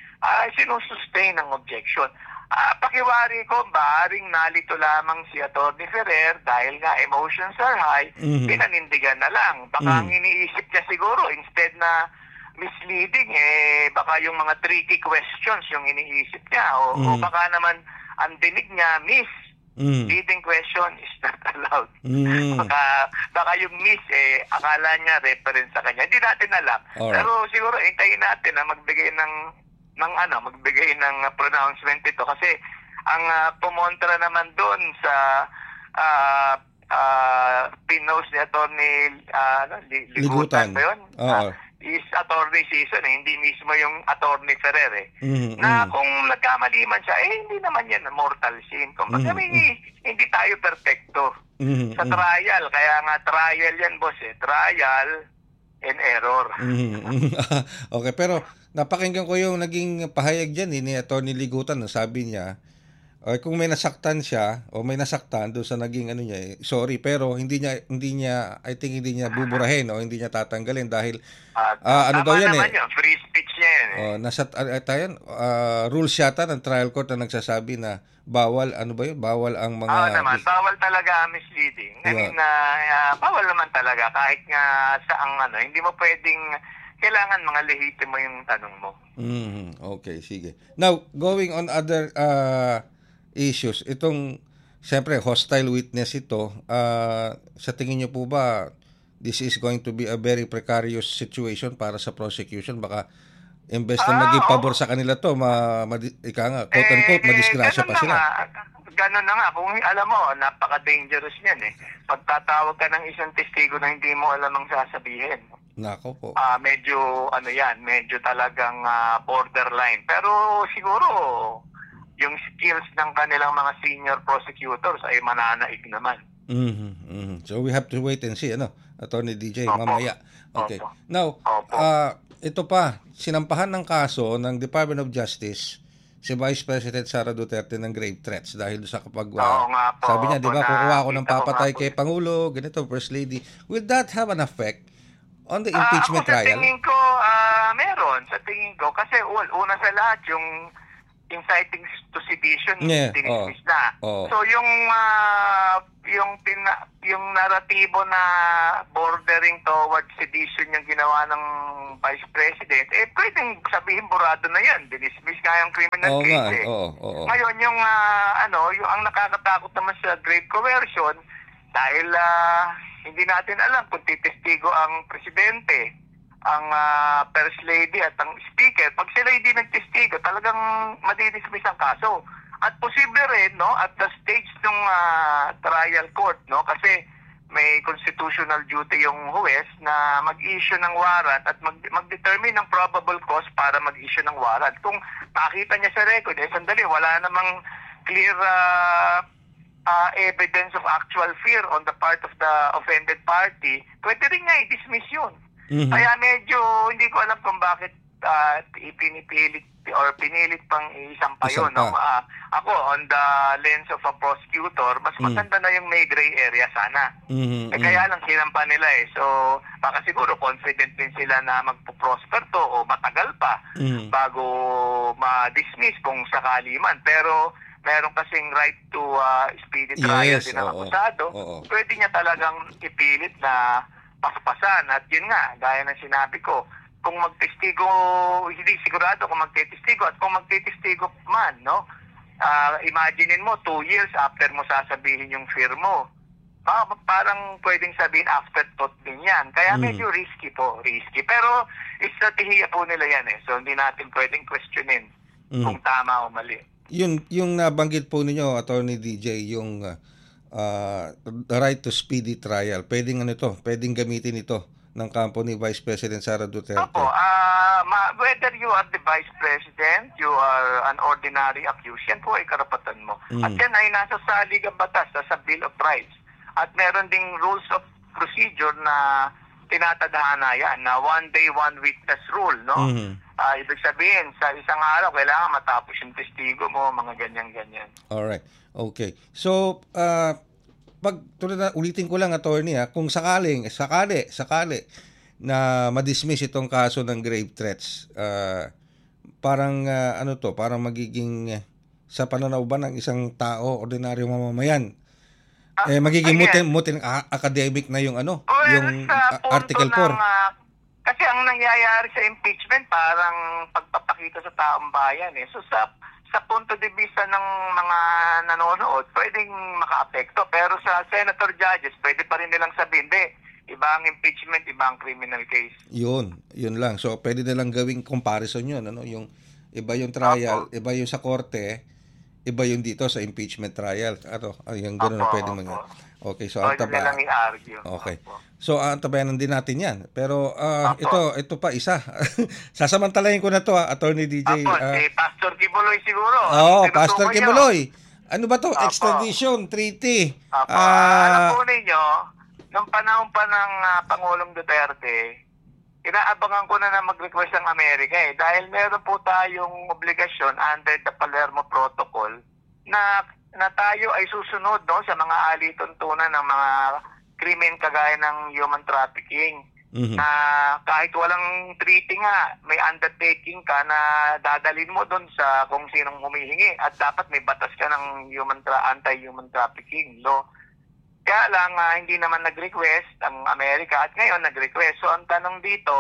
sinusustain ang objection. Pakiwari ko, baring nalito lamang si Atty. Ferrer dahil nga emotions are high, pinanindigan na lang. Baka ang iniisip niya siguro, instead na misleading, baka yung mga tricky questions yung iniisip niya. O baka naman ang dinig niya, leading question is not allowed. Baka yung akala niya reference sa kanya. Hindi natin alam. Alright. Pero siguro, hintayin natin na magbigay ng pronouncement ito kasi ang pumontra naman doon sa pinost ni Atty. Ligutan ba yun? Is Atty. Season hindi mismo yung Atty. Ferrer na kung nagkamali man siya hindi naman yan mortal sin. Kung hindi tayo perfecto sa trial, kaya nga trial yan boss trial and error. Okay, pero napakinggan ko yung naging pahayag dyan ni Atty. Ligutan. Sabi niya, kung may nasaktan siya o may nasaktan doon sa naging sorry, pero hindi niya I think hindi niya buburahin o hindi niya tatanggalin dahil daw yan free speech yan nasa rules yata ng trial court na nagsasabi na bawal bawal ang mga bawal talaga misleading. I mean bawal naman talaga kahit nga sa hindi mo pwedeng kailangan mga lehitimo yung tanong mo. Okay, sige. Now, going on other issues, itong siyempre hostile witness ito, sa tingin niyo po ba this is going to be a very precarious situation para sa prosecution? Baka imbes na maging pabor sa kanila to, quote-unquote, madisgrasya pa sila. Ganun na nga. Kung alam mo, napaka-dangerous niyan Pagtatawag ka ng isang testigo na hindi mo alam ang sasabihin. Nako po. Medyo talagang borderline. Pero siguro, yung skills ng kanilang mga senior prosecutors ay mananaig naman. So we have to wait and see, Attorney DJ, mamaya. Okay. Now, ito pa, sinampahan ng kaso ng Department of Justice si Vice President Sara Duterte ng grave threats dahil sa kapag Oo nga po, sabi niya, di ba, kukuha ako ng nakita ko papatay nga po kay Pangulo, ganito, First Lady. Will that have an effect on the Ako impeachment sa trial? tingin ko, meron. Sa tingin ko, kasi una sa lahat, yung inciting to sedition, Yeah, dinismiss na. oo. So yung naratibo na bordering towards sedition yung ginawa ng Vice President, pwedeng sabihin burado na yan. Dinismiss nga yung criminal Oo case. nga, oo. Ngayon, yung ang nakakatakot naman sa grave coercion, dahil hindi natin alam kung titestigo ang presidente, ang First Lady at ang Speaker. Pag sila hindi nagtestigo, talagang madidismiss ang kaso. At posible rin, no, at the stage ng trial court, no, kasi may constitutional duty yung huwes na mag-issue ng warrant at mag-determine ng probable cause para mag-issue ng warrant. Kung makita niya sa record, sandali, wala namang clear evidence of actual fear on the part of the offended party, pwede rin nga i-dismiss yun. Mhm. Kaya medyo hindi ko alam kung bakit ipinipilit or pinilit pang isampa yun. No? Isampa. Ako, on the lens of a prosecutor, mas maganda na yung may gray area sana. Kaya lang sinampa nila So, baka siguro confident din sila na magpo-prosper to o matagal pa bago ma-dismiss kung sakali man. Pero meron kasing right to speedy trial din ang akusado. Pwede niya talagang ipilit na paspasan. At yun nga, gaya ng sinabi ko, kung magtestigo, hindi sigurado kung magtestigo at kung magtestigo man, no? Imaginein mo, 2 years after mo sasabihin yung fear mo. Parang pwedeng sabihin afterthought din yan. Kaya medyo risky po, risky. Pero estratehiya po nila yan So hindi natin pwedeng questionin kung tama o mali. Yung nabanggit po ninyo, Attorney DJ, yung the right to speedy trial, pwedeng pwedeng gamitin ito ng kampo ni Vice President Sara Duterte. Opo, whether you are the Vice President, you are an ordinary accused, yan po ay karapatan mo. At yan ay nasa saligang batas, sa Bill of Rights. At meron ding rules of procedure na tinatadhana yan, na 1 day, 1 witness rule, no? Ibig sabihin, sa isang araw, kailangan matapos yung testigo mo, mga ganyan-ganyan. Alright, okay. So, ulitin ko lang, Attorney, kung sakali na madismiss itong kaso ng grave threats, parang parang magiging sa pananaw ba ng isang tao, ordinaryong mamamayan, magiging mutin academic na yung yung Article 4. Kasi ang nangyayari sa impeachment parang pagpapakita sa taong bayan So sa punto de vista ng mga nanonood, pwedeng maka-apekto. Pero sa senator judges, pwede pa rin nilang sabihin, iba ang impeachment, iba ang criminal case. Yun lang. So pwede nilang gawing comparison yun. Yung iba yung trial, iba yung sa korte, iba yung dito sa impeachment trial. Yung gano'n na pwede mangyari. Okay, so nilang i-argue. Okay. So antabayanan din natin 'yan. Pero ito pa isa. Sasamantalahin ko na 'to, Attorney DJ. Si Pastor Kibuloy siguro. Pastor Kibuloy. Ano ba 'to? Extradition treaty. Alam po ninyo, nung panahon pa ng Pangulong Duterte, inaabangan ko na mag-request ang Amerika dahil meron po tayong obligasyon under the Palermo Protocol na tayo ay susunod sa mga alituntunan ng mga krimen kagaya ng human trafficking. Na kahit walang treaty nga, may undertaking ka na dadalhin mo doon sa kung sinong humihingi at dapat may batas ka ng anti-human trafficking law. Kaya lang, hindi naman nag-request ang Amerika at ngayon nag-request. So ang tanong dito,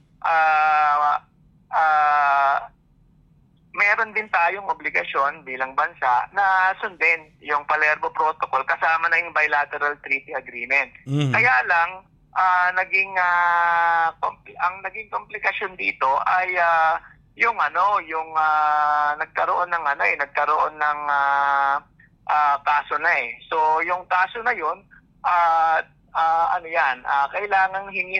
meron din tayong obligasyon bilang bansa na sundin yung Palermo Protocol kasama na yung bilateral treaty agreement. Kaya lang, ang naging komplikasyon dito ay yung nagkaroon ng kaso na So yung kaso na yun, kailangang hingin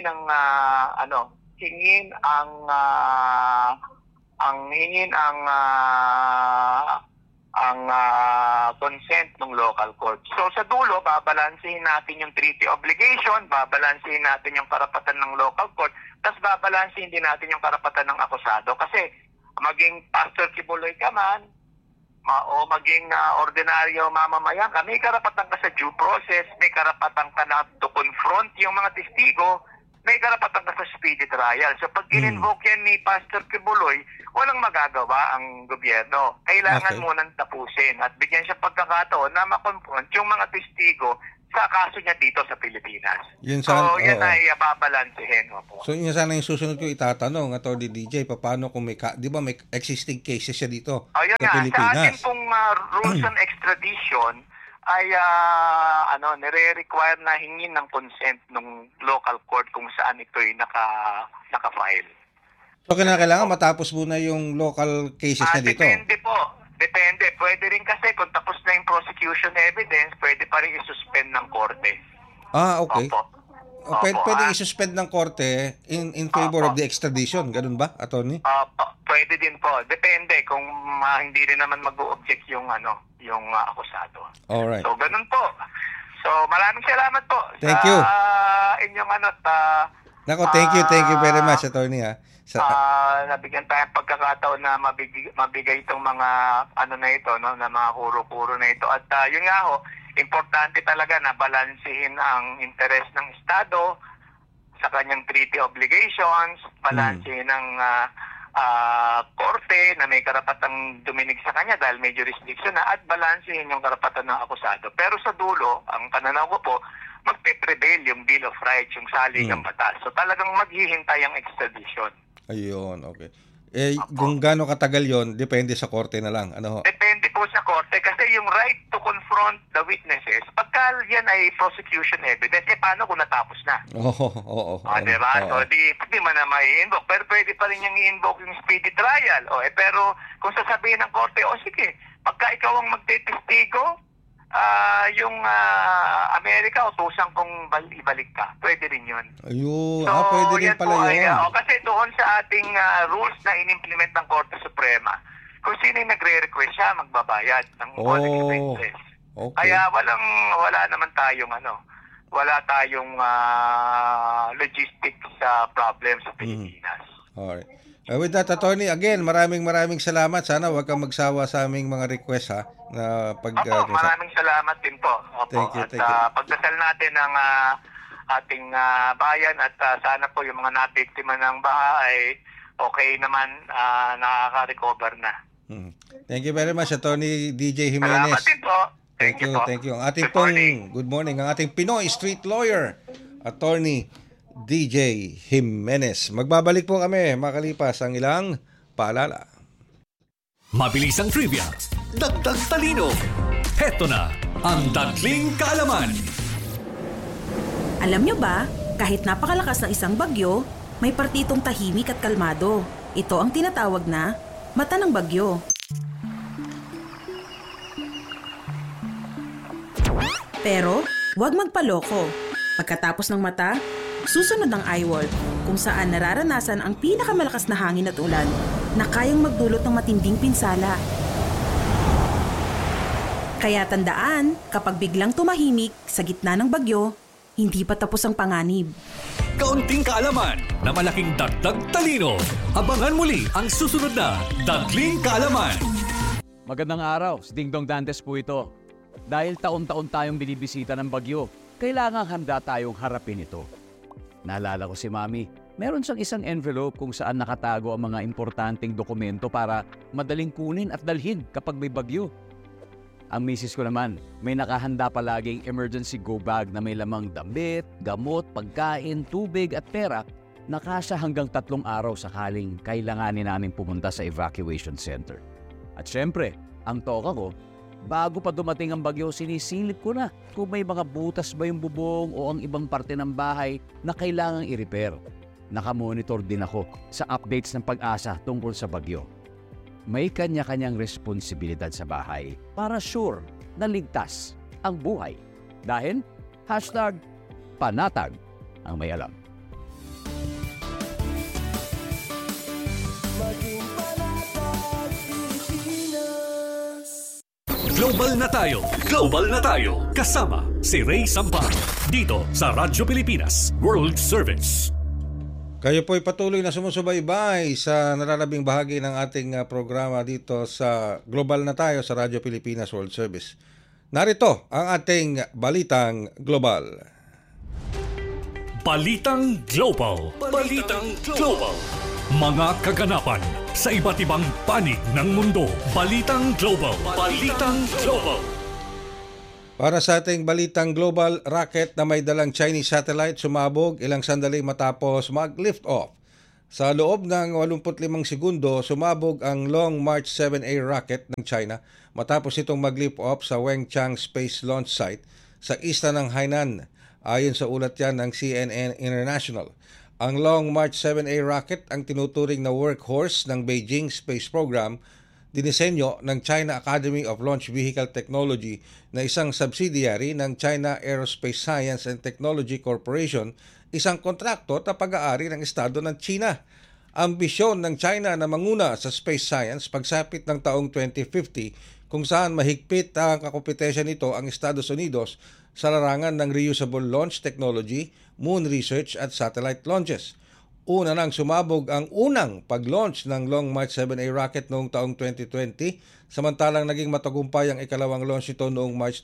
ang consent ng local court. So sa dulo, babalansehin natin yung treaty obligation, babalansehin natin yung karapatan ng local court, tapos babalansehin din natin yung karapatan ng akusado. Kasi maging Pastor Kibuloy ka man, o maging ordinaryo mamamayan ka, may karapatan ka sa due process, may karapatan ka na to confront yung mga testigo, may karapatan ka sa speedy trial. So pag in-invoke yan ni Pastor Kibuloy, walang magagawa ang gobyerno. Kailangan munang tapusin at bigyan siya pagkakataon na makonfront yung mga testigo sa kaso niya dito sa Pilipinas. Yan ay babalansehin. So yun sana yung susunod ko itatanong, Atty. DJ, paano kung may existing cases siya dito sa Pilipinas? Sa ating pong rules on extradition ay nire-require na hingin ng consent ng local court kung saan ito'y naka-file. So kailangan matapos muna yung local cases na dito? Depende po. Depende. Pwede rin kasi kung tapos na yung prosecution evidence, pwede pa rin isuspend ng korte. Okay. Opo. Pwede isuspend ng korte in favor of the extradition. Ganun ba, attorney? Pwede din po. Depende kung hindi rin naman mag-o-object yung akusado. Alright. So, ganun po. So, maraming salamat po. Thank you. Inyong thank you very much, attorney, ha. Nabigyan tayong pagkakataon na mabigay itong mga na ito, no, na mga kuro-kuro na ito. At yun nga ho, importante talaga na balansehin ang interes ng Estado sa kanyang treaty obligations, balansehin ang korte na may karapatang duminig sa kanya dahil may jurisdiction na, at balansehin yung karapatan ng akusado. Pero sa dulo, ang pananaw ko po, magpiprevail yung Bill of Rights, yung saligang batas. So talagang maghihintay ang extradition. Ayun, okay. Kung gaano katagal yon, depende sa korte na lang. Ano ho? Depende po sa korte kasi yung right to confront the witnesses, pagka yan ay prosecution evidence, paano kung natapos na? Oo. Diba? So di man na mai-invoke, pero pwede pa rin yung i-invoke yung speedy trial. Pero kung sasabihin ng korte, sige, pagka ikaw ang magtitestigo, yung Amerika, utusan kong ibalik ka. Pwede rin yun. Ayun. So, pwede rin pala yun. Kasi doon sa ating rules na in-implement ng Korte Suprema, kung sino yung nagre-request siya, magbabayad ng expenses. Okay. Kaya wala naman tayong wala tayong logistics problem sa Pilipinas. Alright. With that, attorney, again, maraming salamat. Sana huwag kang magsawa sa aming mga request, ha? Maraming salamat din po. Thank you. Pagdasal natin ang ating bayan at sana po yung mga nabiktima ng baha ay okay naman, nakaka-recover na. Thank you very much, Attorney DJ Jimenez. Salamat din po. Thank you. Ang ating good morning. Ang ating Pinoy Street Lawyer, Attorney DJ Jimenez. Magbabalik po kami makalipas ang ilang paalala. Mabilis ang trivia, dagdag talino. Heto na ang Dagling Kaalaman. Alam nyo ba, kahit napakalakas ng isang bagyo, may partitong tahimik at kalmado. Ito ang tinatawag na mata ng bagyo. Pero, huwag magpaloko. Pagkatapos ng mata, susunod ang eyewall, kung saan nararanasan ang pinakamalakas na hangin at ulan na kayang magdulot ng matinding pinsala. Kaya tandaan, kapag biglang tumahimik sa gitna ng bagyo, hindi pa tapos ang panganib. Kaunting kaalaman na malaking dagdag talino. Abangan muli ang susunod na Dagling Kaalaman. Magandang araw, si Ding Dong Dantes po ito. Dahil taon-taon tayong binibisita ng bagyo, kailangang handa tayong harapin ito. Naalala ko si Mami, meron siyang isang envelope kung saan nakatago ang mga importanteng dokumento para madaling kunin at dalhin kapag may bagyo. Ang misis ko naman, may nakahanda palaging emergency go bag na may lamang damit, gamot, pagkain, tubig at pera na kasya hanggang 3 araw sakaling kailanganin namin pumunta sa evacuation center. At syempre, ang toka ko, bago pa dumating ang bagyo, sinisilip ko na kung may mga butas ba yung bubong o ang ibang parte ng bahay na kailangang i-repair. Nakamonitor din ako sa updates ng Pag-asa tungkol sa bagyo. May kanya-kanyang responsibilidad sa bahay para sure na ligtas ang buhay. Dahil #panatag ang may alam. Global na tayo. Global na tayo. Kasama si Ray Sampar. Dito sa Radyo Pilipinas World Service. Kayo po'y patuloy na sumusubaybay sa nalalabing bahagi ng ating programa dito sa Global na Tayo sa Radyo Pilipinas World Service. Narito ang ating Balitang Global. Balitang Global. Balitang Global. Mga kaganapan sa iba't ibang panig ng mundo. Balitang Global. Balitang Global. Para sa ating Balitang Global, rocket na may dalang Chinese satellite sumabog ilang sandali matapos mag-lift off. Sa loob ng 85 segundo, sumabog ang Long March 7A rocket ng China matapos itong mag-lift off sa Wenchang Space Launch Site sa isla ng Hainan. Ayon sa ulat yan ng CNN International. Ang Long March 7A rocket ang tinuturing na workhorse ng Beijing Space Program, dinisenyo ng China Academy of Launch Vehicle Technology na isang subsidiary ng China Aerospace Science and Technology Corporation, isang kontrakto na pag-aari ng Estado ng China. Ambisyon ng China na manguna sa space science pagsapit ng taong 2050 kung saan mahigpit ang kakompetensya nito ang Estados Unidos sa larangan ng reusable launch technology, moon research at satellite launches. Una nang sumabog ang unang pag-launch ng Long March 7A rocket noong taong 2020, samantalang naging matagumpay ang ikalawang launch ito noong March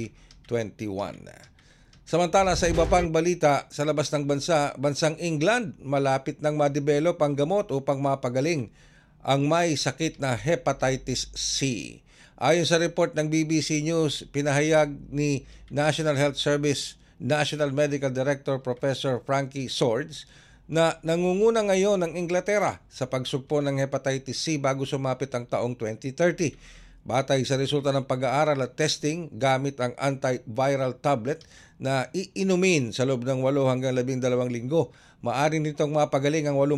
2021. Samantala sa iba pang balita sa labas ng bansang England, malapit nang ma-develop ang gamot upang mapagaling ang may sakit na hepatitis C. Ayon sa report ng BBC News, pinahayag ni National Health Service National Medical Director Professor Frankie Swords na nangunguna ngayon ng Inglaterra sa pagsugpo ng hepatitis C bago sumapit ang taong 2030. Batay sa resulta ng pag-aaral at testing gamit ang antiviral tablet na iinumin sa loob ng 8 hanggang 12 linggo, maaari nitong mapagaling ang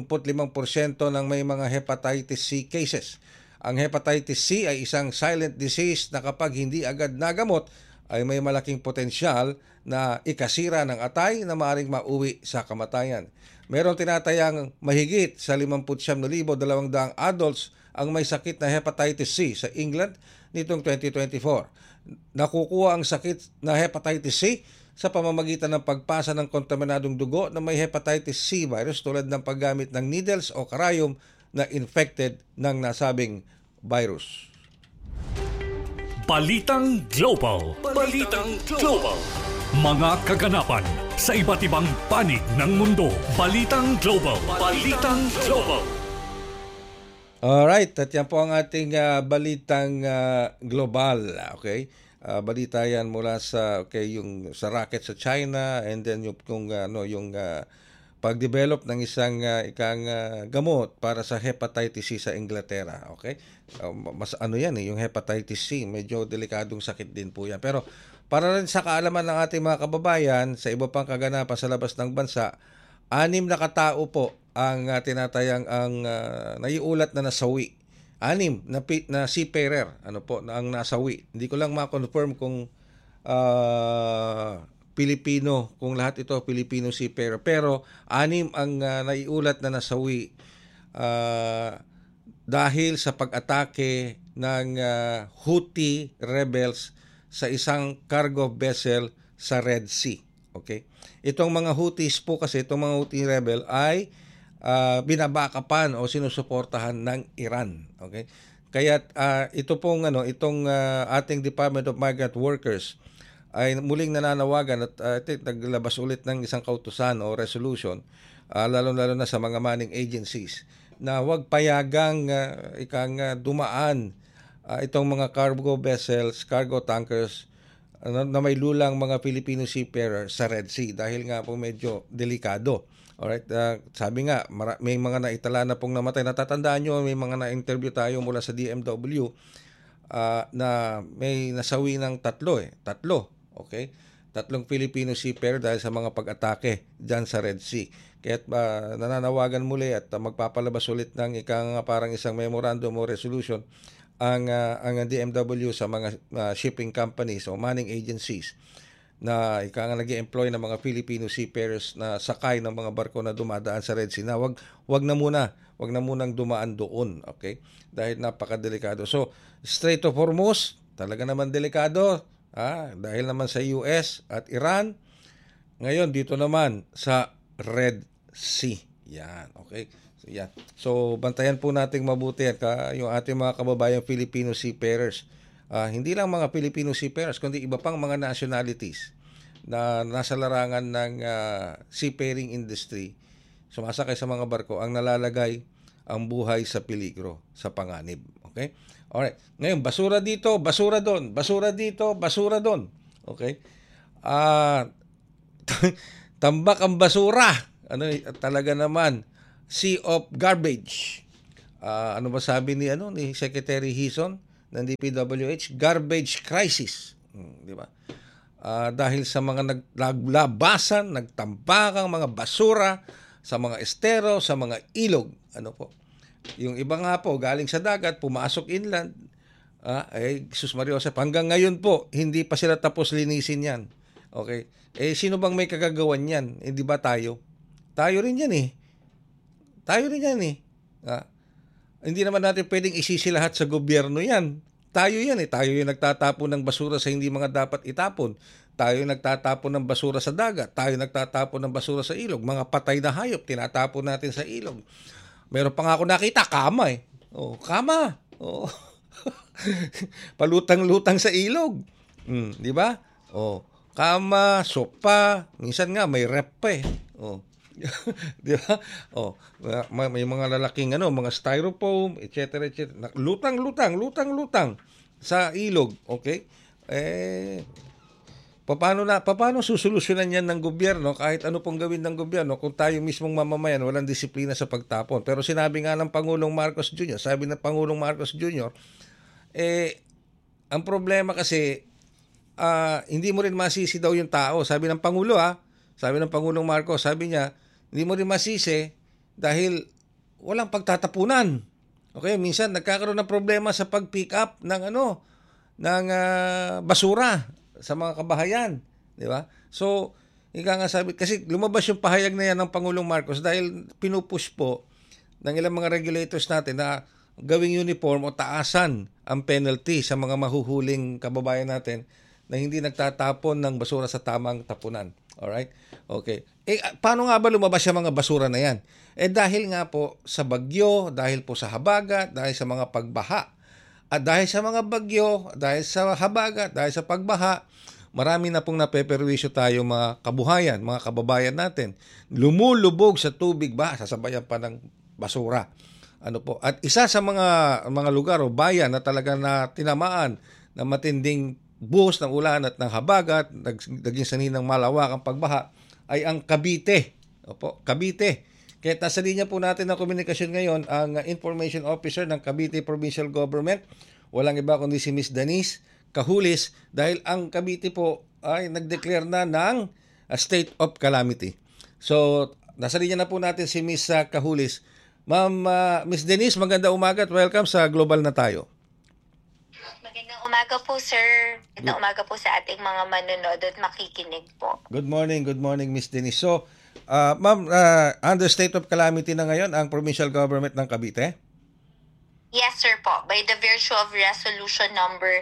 85% ng may mga hepatitis C cases. Ang hepatitis C ay isang silent disease na kapag hindi agad nagamot ay may malaking potensyal na ikasira ng atay na maaring mauwi sa kamatayan. Meron tinatayang mahigit sa 59,200 adults ang may sakit na hepatitis C sa England nitong 2024. Nakukuha ang sakit na hepatitis C sa pamamagitan ng pagpasa ng kontaminadong dugo na may hepatitis C virus tulad ng paggamit ng needles o karayom na infected ng nasabing virus. Balitang Global. Balitang Global. Mga kaganapan sa iba't ibang panig ng mundo. Balitang Global. Balitang Global. Alright, at yan po ang ating Balitang Global. Okay? Balita yan mula sa yung sa rocket sa China, and then yung pag-develop ng isang gamot para sa hepatitis C sa Inglaterra. Okay? Mas yung hepatitis C, medyo delikadong sakit din po yan. Pero para rin sa kaalaman ng ating mga kababayan sa iba pang kaganapan sa labas ng bansa, 6 na katao po ang tinatayang naiulat na nasawi. 6 na seafarer na ang nasawi. Hindi ko lang ma-confirm kung Pilipino, kung lahat ito Filipino seafarer. Pero 6 ang naiulat na nasawi dahil sa pag-atake ng Houthi rebels sa isang cargo vessel sa Red Sea. Okay? Itong mga Houthis po kasi, itong mga Houthi rebel ay binabakapan o sinusuportahan ng Iran. Okay? Kaya ito pong ating Department of Migrant Workers ay muling nananawagan at naglabas ulit ng isang kautusan o resolution, lalo-lalo na sa mga manning agencies, na huwag payagang dumaan itong mga cargo vessels, cargo tankers na may lulang mga Filipino seafarer sa Red Sea dahil nga po medyo delikado. Alright, sabi nga may mga naitala na pong namatay. Natatandaan nyo, may mga na-interview tayo mula sa DMW na may nasawi ng 3. Okay? 3 Filipino seafarer dahil sa mga pag-atake dyan sa Red Sea. Kaya nananawagan muli at magpapalabas ulit ng parang isang memorandum o resolution ang DMW sa mga shipping companies o manning agencies na nag-i-employ ng mga Filipino seafarers na sakay ng mga barko na dumadaan sa Red Sea na wag na munang dumaan doon, okay? Dahil napakadelikado. So, Strait of Hormuz, talaga naman delikado, dahil naman sa US at Iran. Ngayon dito naman sa Red Sea. Yan, okay. So, yan. So, bantayan po natin mabuti at yung ating mga kababayang Filipino seafarers. Hindi lang mga Filipino seafarers, kundi iba pang mga nationalities na nasa larangan ng seafaring industry, sumasakay sa mga barko, ang nalalagay ang buhay sa peligro, sa panganib. Okay? Alright. Ngayon, basura dito, basura doon, basura dito, basura doon. Okay? Tambak ang basura. Talaga naman, sea of garbage. Ano ba sabi ni Secretary Hison ng DPWH? Garbage crisis. Di ba? Dahil sa mga naglabasan, nagtambakang mga basura sa mga estero, sa mga ilog. Ano po? Yung iba nga po, galing sa dagat, pumasok inland. Jesus Maria Joseph, hanggang ngayon po, hindi pa sila tapos linisin yan. Okay? Sino bang may kagagawan yan? Di ba tayo? Tayo rin yan eh. Tayo rin yan eh. Hindi naman natin pwedeng isisi lahat sa gobyerno yan. Tayo yan eh. Tayo yung nagtatapon ng basura sa hindi mga dapat itapon. Tayo yung nagtatapon ng basura sa dagat. Tayo nagtatapon ng basura sa ilog. Mga patay na hayop, tinatapon natin sa ilog. Meron pa nga ako nakita, kama eh. Kama. Palutang-lutang sa ilog. Di ba? Kama, sopa, minsan nga may rep pa eh. Di ba? May mga lalaking mga styrofoam, etc. Lutang sa ilog, okay? Paano susolusyonan yan ng gobyerno kahit ano pong gawin ng gobyerno kung tayo mismong mamamayan walang disiplina sa pagtapon? Pero sinabi nga ng Pangulong Marcos Jr., ang problema kasi hindi mo rin masisi daw yung tao. Sabi ng Pangulo sabi ng Pangulong Marcos, sabi niya, hindi mo rin masisi dahil walang pagtatapunan. Okay, minsan nagkakaroon ng problema sa pag-pick up ng basura sa mga kabahayan, di ba? So, sabi kasi lumabas yung pahayag na yan ng Pangulong Marcos dahil pinupush po ng ilang mga regulators natin na gawing uniform o taasan ang penalty sa mga mahuhuling kababayan natin na hindi nagtatapon ng basura sa tamang tapunan. Alright? Okay. Paano nga ba lumabas yung mga basura na yan? Dahil nga po sa bagyo, dahil po sa habagat, dahil sa mga pagbaha. At dahil sa mga bagyo, dahil sa habagat, dahil sa pagbaha, marami na pong napeperwisyo tayo mga kabuhayan, mga kababayan natin. Lumulubog sa tubig ba? Sasabayan pa ng basura. At isa sa mga lugar o bayan na talaga na tinamaan na matinding buhos ng ulan at ng habagat, naging sanhi ng malawakang pagbaha, ay ang Cavite. Cavite. Kaya nasa linya po natin ng komunikasyon ngayon ang Information Officer ng Cavite Provincial Government. Walang iba kundi si Miss Denise Cajulis dahil ang Cavite po ay nag-declare na ng state of calamity. So, nasa linya na po natin si Miss Cajulis. Ma'am, Miss Denise, magandang umaga at welcome sa Global na Tayo. Magandang umaga po, sir. Magandang umaga po sa ating mga manonood at makikinig po. Good morning, Miss Denise. So, ma'am, under state of calamity na ngayon ang provincial government ng Cavite? Yes, sir po. By the virtue of resolution number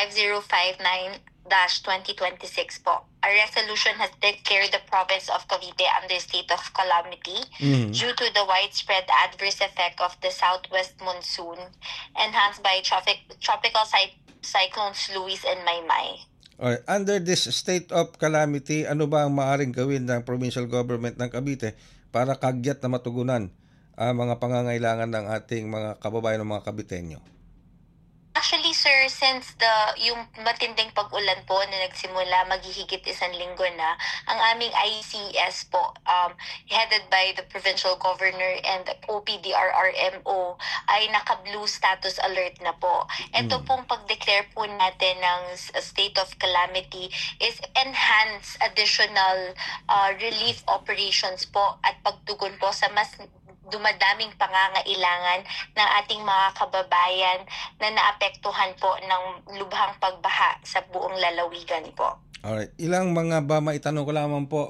5059-2026 po. A resolution has declared the province of Cavite under state of calamity due to the widespread adverse effect of the southwest monsoon enhanced by tropical cyclones Luis and Maymay. Alright. Under this state of calamity, ano ba ang maaaring gawin ng provincial government ng Cavite para kagyat na matugunan ang mga pangangailangan ng ating mga kababayan ng mga Caviteño? Actually, sir, since yung matinding pag-ulan po na nagsimula maghihigit 1 linggo na, ang aming ICS po, headed by the provincial governor and the OPDRRMO, ay naka-blue status alert na po. Ito pong pag-declare po natin ng state of calamity is enhance additional relief operations po at pagtugon po sa mas dumadaming pangangailangan ng ating mga kababayan na naapektuhan po ng lubhang pagbaha sa buong lalawigan po. Alright. Ilang mga ba, maitanong ko lamang po,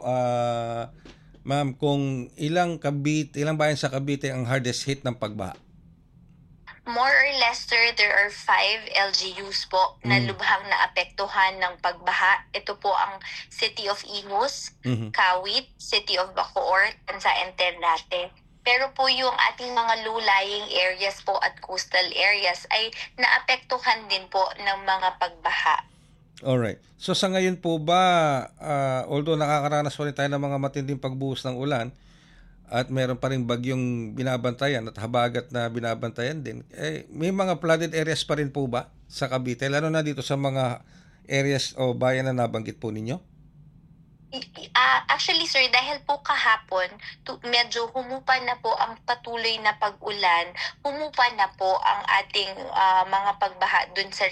ma'am, kung ilang bayan sa Cavite ang hardest hit ng pagbaha? More or less, sir, there are 5 LGUs po na lubhang naapektuhan ng pagbaha. Ito po ang City of Imus, Kawit, City of Bacoor, Tansa, and Ternate. Pero po yung ating mga low-lying areas po at coastal areas ay naapektuhan din po ng mga pagbaha. Alright. So sa ngayon po ba, although nakakaranas pa rin tayo ng mga matinding pagbuhos ng ulan, at meron pa rin bagyong binabantayan at habagat na binabantayan din, may mga flooded areas pa rin po ba sa Cavite? Lalo na dito sa mga areas o bayan na nabanggit po ninyo? Actually, sir, dahil po kahapon, medyo humupa na po ang patuloy na pag-ulan, humupa na po ang ating mga pagbaha dun sa